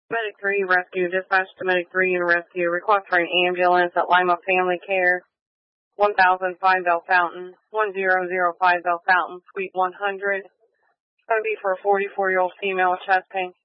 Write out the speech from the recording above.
Medic 3, rescue, dispatch to Medic 3 and rescue. Request for an ambulance at Lima Family Care, 1005 Bell Fountain, 1005 Bell Fountain, Suite 100. It's going to be for a 44-year-old female with chest pain.